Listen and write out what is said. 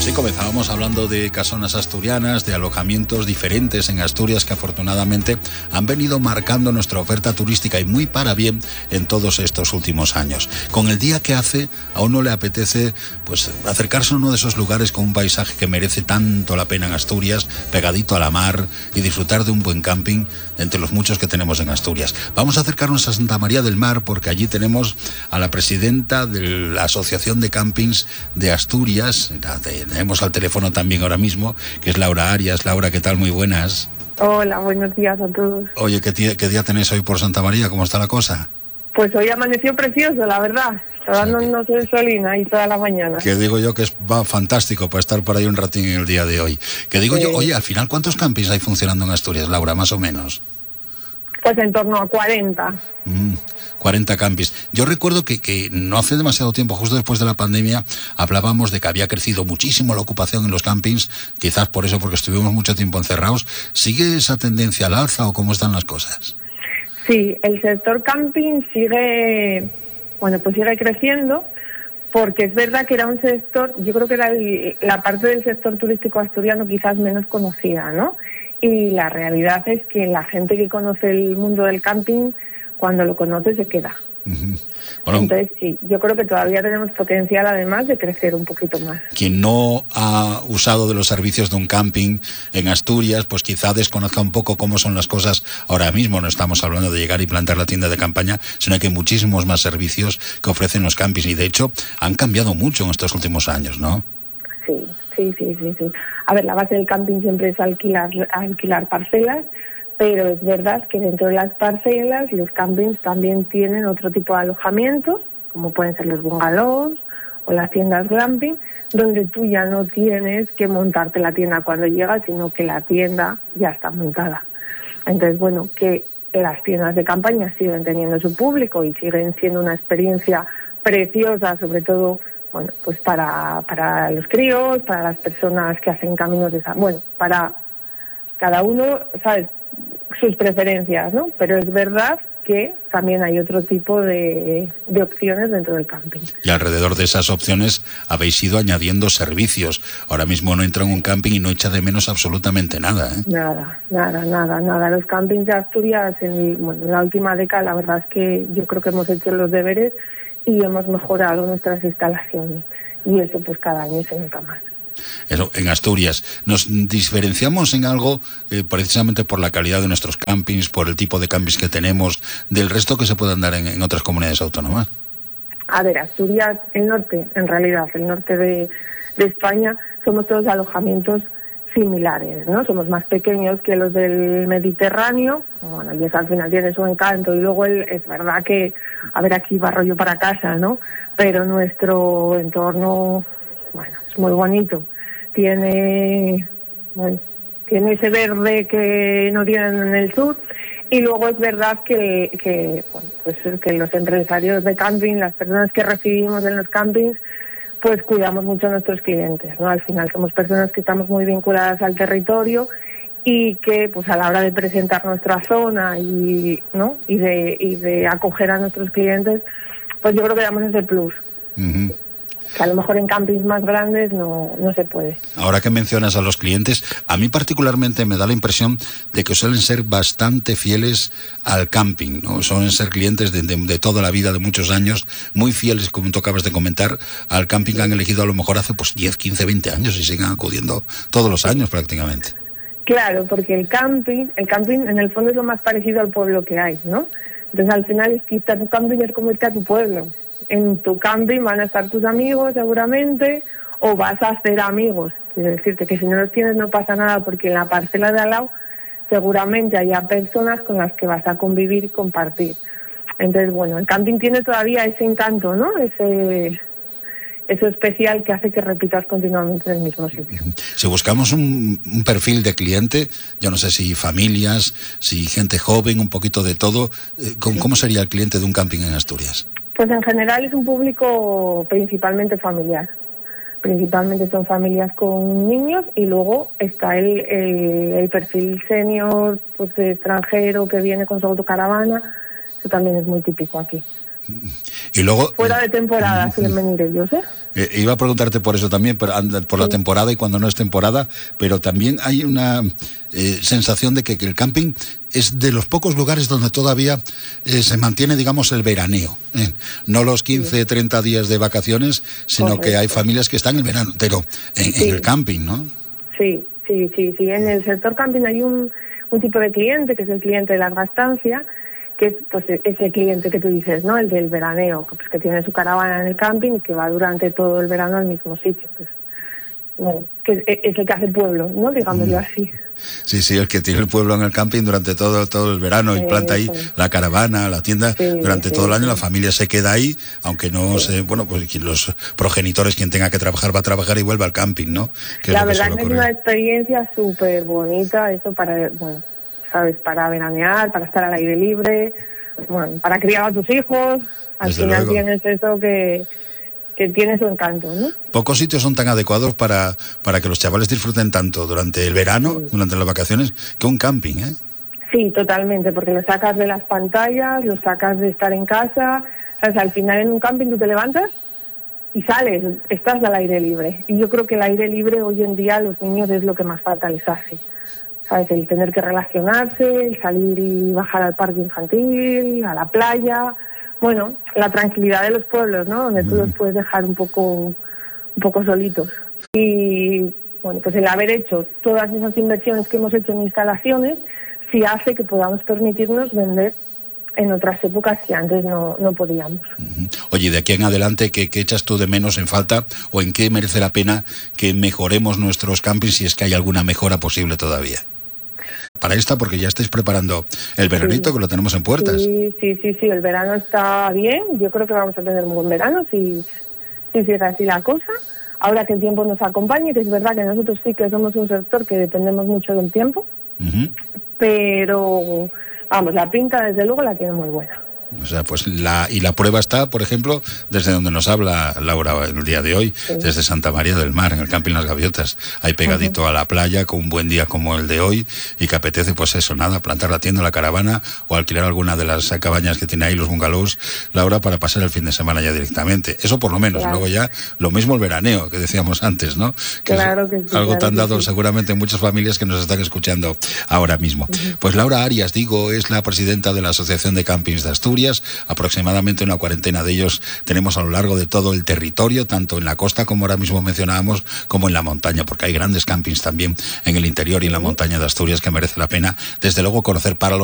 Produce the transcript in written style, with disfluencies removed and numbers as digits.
Sí, comenzábamos hablando de casonas asturianas, de alojamientos diferentes en Asturias que afortunadamente han venido marcando nuestra oferta turística y muy para bien en todos estos últimos años. Con el día que hace, a uno le apetece pues acercarse a uno de esos lugares con un paisaje que merece tanto la pena en Asturias, pegadito a la mar, y disfrutar de un buen camping entre los muchos que tenemos en Asturias. Vamos a acercarnos a Santa María del Mar porque allí tenemos a la presidenta de la Asociación de Campings de Asturias. Tenemos al teléfono también ahora mismo, que es Laura Arias. Laura, ¿qué tal? Muy buenas. Hola, buenos días a todos. Oye, ¿qué día tenéis hoy por Santa María? ¿Cómo está la cosa? Pues hoy amaneció precioso, la verdad. Está dándonos el solín ahí toda la mañana. Que digo yo que va fantástico para estar por ahí un ratín en el día de hoy. Que digo yo, oye, al final, ¿cuántos campings hay funcionando en Asturias, Laura, más o menos? Pues en torno a 40. 40 campings. Yo recuerdo que no hace demasiado tiempo, justo después de la pandemia, hablábamos de que había crecido muchísimo la ocupación en los campings, quizás por eso, porque estuvimos mucho tiempo encerrados. ¿Sigue esa tendencia al alza o cómo están las cosas? Sí, el sector camping sigue creciendo, porque es verdad que era un sector, yo creo que era la parte del sector turístico asturiano quizás menos conocida, ¿no? Y la realidad es que la gente que conoce el mundo del camping, cuando lo conoce se queda. Bueno, entonces sí, yo creo que todavía tenemos potencial además de crecer un poquito más. Quien no ha usado de los servicios de un camping en Asturias, pues quizá desconozca un poco cómo son las cosas ahora mismo. No estamos hablando de llegar y plantar la tienda de campaña, sino que hay muchísimos más servicios que ofrecen los campings y de hecho han cambiado mucho en estos últimos años, ¿no? Sí. A ver, la base del camping siempre es alquilar parcelas, pero es verdad que dentro de las parcelas los campings también tienen otro tipo de alojamientos, como pueden ser los bungalows o las tiendas glamping, donde tú ya no tienes que montarte la tienda cuando llegas, sino que la tienda ya está montada. Entonces, bueno, que las tiendas de campaña siguen teniendo su público y siguen siendo una experiencia preciosa, sobre todo, bueno, pues para los críos, para las personas que hacen caminos de para cada uno, ¿sabes?, sus preferencias, ¿no? Pero es verdad que también hay otro tipo de opciones dentro del camping. Y alrededor de esas opciones habéis ido añadiendo servicios. Ahora mismo uno entra en un camping y no echa de menos absolutamente nada, ¿eh? Nada. Los campings de Asturias en la última década, la verdad es que yo creo que hemos hecho los deberes y hemos mejorado nuestras instalaciones. Y eso pues cada año se nota más. Eso, en Asturias, ¿nos diferenciamos en algo precisamente por la calidad de nuestros campings, por el tipo de campings que tenemos, del resto que se puedan dar en otras comunidades autónomas? A ver, Asturias, el norte de España, somos todos alojamientos similares, ¿no? Somos más pequeños que los del Mediterráneo, bueno, y eso al final tiene su encanto, y luego es verdad que, a ver, aquí va rollo para casa, ¿no? Pero nuestro entorno, bueno, es muy bonito. Tiene ese verde que no tienen en el sur, y luego es verdad que los empresarios de camping, las personas que recibimos en los campings, pues cuidamos mucho a nuestros clientes, ¿no? Al final somos personas que estamos muy vinculadas al territorio y que pues a la hora de presentar nuestra zona y de acoger a nuestros clientes, pues yo creo que damos ese plus. Uh-huh. Que a lo mejor en campings más grandes no se puede. Ahora que mencionas a los clientes, a mí particularmente me da la impresión de que suelen ser bastante fieles al camping, ¿no? Suelen ser clientes de toda la vida, de muchos años, muy fieles, como tú acabas de comentar, al camping que han elegido a lo mejor hace pues 10, 15, 20 años y siguen acudiendo todos los años prácticamente. Claro, porque el camping en el fondo es lo más parecido al pueblo que hay, ¿no? Entonces al final es que irte a tu camping es como irte a tu pueblo. En tu camping van a estar tus amigos seguramente, o vas a hacer amigos. Quiero decirte que si no los tienes no pasa nada, porque en la parcela de al lado seguramente haya personas con las que vas a convivir y compartir. Entonces, bueno, el camping tiene todavía ese encanto, ¿no? Eso especial que hace que repitas continuamente en el mismo sitio. Si buscamos un perfil de cliente, yo no sé si familias, si gente joven, un poquito de todo, ¿cómo sería el cliente de un camping en Asturias? Pues en general es un público principalmente familiar. Principalmente son familias con niños y luego está el perfil senior, pues de extranjero que viene con su autocaravana. Eso también es muy típico aquí. Y luego... Fuera de temporada suelen venir ellos, ¿eh? Iba a preguntarte por eso también, por la temporada y cuando no es temporada, pero también hay una sensación de que el camping es de los pocos lugares donde todavía se mantiene, digamos, el veraneo. No los 15, 30 días de vacaciones, sino Correcto. Que hay familias que están el verano entero en el camping, ¿no? Sí. En el sector camping hay un tipo de cliente, que es el cliente de larga estancia, que es pues ese cliente que tú dices, ¿no? El del veraneo, pues que tiene su caravana en el camping y que va durante todo el verano al mismo sitio. Que es el que hace pueblo, ¿no? Digámoslo así. Sí, el que tiene el pueblo en el camping durante todo el verano y planta ahí la caravana, la tienda, durante todo el año. La familia se queda ahí, aunque no se... Bueno, pues los progenitores, quien tenga que trabajar, va a trabajar y vuelve al camping, ¿no? Que la verdad que es una experiencia súper bonita, eso para, bueno, ¿sabes? Para veranear, para estar al aire libre, bueno, para criar a tus hijos. Al final tienes eso que tiene su encanto, ¿no? Pocos sitios son tan adecuados para que los chavales disfruten tanto durante el verano, durante las vacaciones, que un camping, ¿eh? Sí, totalmente, porque lo sacas de las pantallas, lo sacas de estar en casa, ¿sabes? Al final en un camping tú te levantas y sales, estás al aire libre. Y yo creo que el aire libre hoy en día a los niños es lo que más falta les hace. ¿Sabes? El tener que relacionarse, el salir y bajar al parque infantil, a la playa... Bueno, la tranquilidad de los pueblos, ¿no? Donde tú los puedes dejar un poco solitos. Y, bueno, pues el haber hecho todas esas inversiones que hemos hecho en instalaciones, sí hace que podamos permitirnos vender en otras épocas que antes no podíamos. Oye, de aquí en adelante, ¿qué echas tú de menos en falta o en qué merece la pena que mejoremos nuestros campings si es que hay alguna mejora posible todavía? Para esta, porque ya estáis preparando el veranito, que lo tenemos en puertas. Sí, el verano está bien, yo creo que vamos a tener un buen verano si sigue así la cosa. Ahora que el tiempo nos acompañe, que es verdad que nosotros sí que somos un sector que dependemos mucho del tiempo, pero vamos, la pinta desde luego la tiene muy buena. O sea, pues la prueba está, por ejemplo, desde donde nos habla Laura el día de hoy, desde Santa María del Mar, en el Camping Las Gaviotas, ahí pegadito a la playa, con un buen día como el de hoy, y que apetece, pues eso, nada, plantar la tienda, la caravana, o alquilar alguna de las cabañas que tiene ahí, los bungalows, Laura, para pasar el fin de semana ya directamente. Eso por lo menos. Luego ya, lo mismo el veraneo, que decíamos antes, ¿no? Que es algo tan dado seguramente en muchas familias que nos están escuchando ahora mismo. Pues Laura Arias, es la presidenta de la Asociación de Campings de Asturias. Aproximadamente una cuarentena de ellos tenemos a lo largo de todo el territorio, tanto en la costa, como ahora mismo mencionábamos, como en la montaña, porque hay grandes campings también en el interior y en la montaña de Asturias que merece la pena, desde luego, conocer para los